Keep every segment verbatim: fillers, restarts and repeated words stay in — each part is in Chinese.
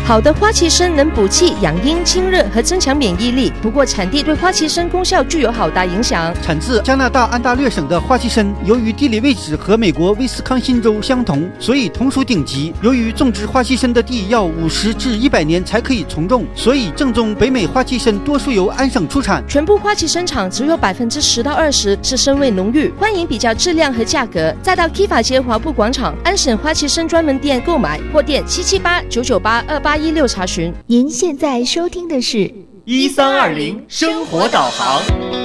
好的花旗参能补气、养阴、清热和增强免疫力，不过产地对花旗参功效具有好大影响。 产自加拿大安大略省的花旗参，由于地理位置和美国威斯康辛州相同，所以同属顶级。由于种植花旗参的地要五十至一百年才可以重种，所以正宗北美花旗参多数由安省出产。 全部花旗参厂只有百分之十到二十是参味浓郁，欢迎比较质量和价格，再到 Kifa 街华埠广场安省花旗参专门店购买，或电七七八九九八二八一六查询。 您现在收听的是一三二零生活导航。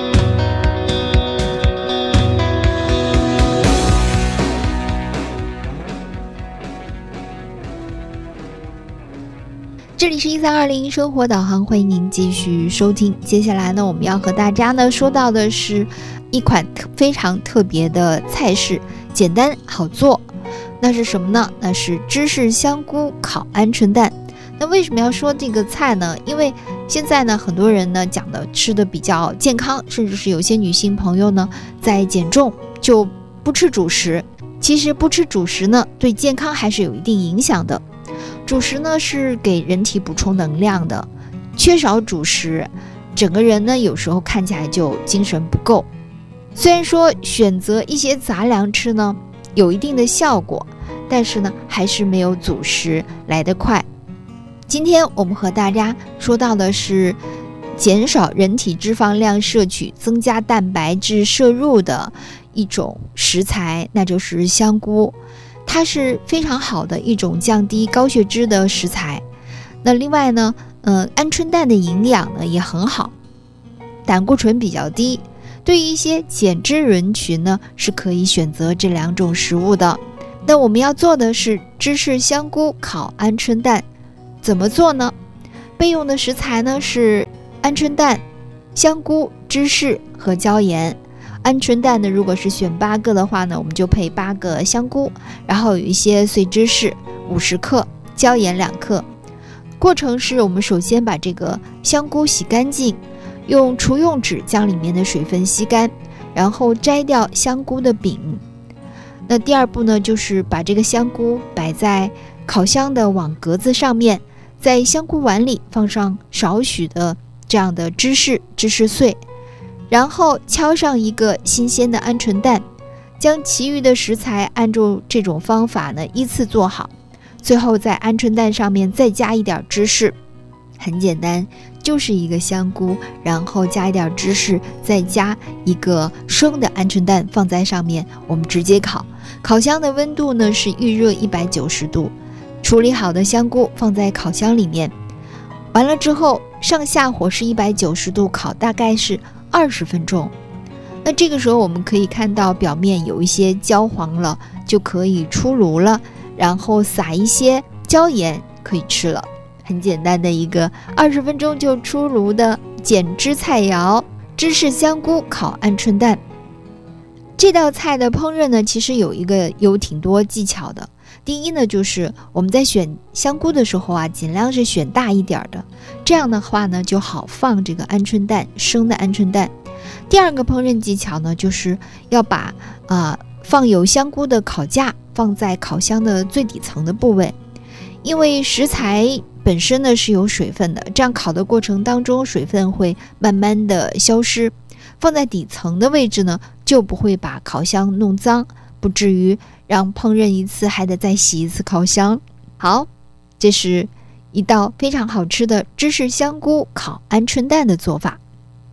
这里是一三二零生活导航，欢迎您继续收听。接下来呢，我们要和大家呢说到的是一款非常特别的菜式，简单好做。那是什么呢？那是芝士香菇烤鹌鹑蛋。那为什么要说这个菜呢？因为现在呢，很多人呢讲的吃的比较健康，甚至是有些女性朋友呢在减重就不吃主食。其实不吃主食呢，对健康还是有一定影响的。主食呢是给人体补充能量的，缺少主食，整个人呢有时候看起来就精神不够。虽然说选择一些杂粮吃呢有一定的效果，但是呢还是没有主食来得快。今天我们和大家说到的是减少人体脂肪量摄取，增加蛋白质摄入的一种食材，那就是香菇。它是非常好的一种降低高血脂的食材。那另外呢，呃，鹌鹑蛋的营养呢也很好，胆固醇比较低，对于一些减脂人群呢是可以选择这两种食物的。那我们要做的是芝士香菇烤鹌鹑蛋，怎么做呢？备用的食材呢是鹌鹑蛋、香菇、芝士和椒盐。鹌鹑蛋呢，如果是选八个的话呢，我们就配八个香菇，然后有一些碎芝士五十克，椒盐两克。过程是我们首先把这个香菇洗干净，用厨用纸将里面的水分吸干，然后摘掉香菇的柄。那第二步呢，就是把这个香菇摆在烤箱的网格子上面，在香菇碗里放上少许的这样的芝士芝士碎，然后敲上一个新鲜的鹌鹑蛋，将其余的食材按照这种方法呢依次做好，最后在鹌鹑蛋上面再加一点芝士。很简单，就是一个香菇，然后加一点芝士，再加一个生的鹌鹑蛋放在上面，我们直接烤。烤箱的温度呢是预热一百九十度，处理好的香菇放在烤箱里面，完了之后上下火是一百九十度烤，大概是二十分钟。那这个时候我们可以看到表面有一些焦黄了，就可以出炉了，然后撒一些椒盐，可以吃了。很简单的一个二十分钟就出炉的减脂菜肴，芝士香菇烤鹌鹑蛋。这道菜的烹饪呢，其实有一个有挺多技巧的。第一呢，就是我们在选香菇的时候啊，尽量是选大一点的，这样的话呢就好放这个鹌鹑蛋，生的鹌鹑蛋。第二个烹饪技巧呢，就是要把呃放有香菇的烤架放在烤箱的最底层的部位，因为食材本身呢是有水分的，这样烤的过程当中水分会慢慢的消失，放在底层的位置呢就不会把烤箱弄脏，不至于让烹饪一次还得再洗一次烤箱。好，这是一道非常好吃的芝士香菇烤鹌鹑蛋的做法。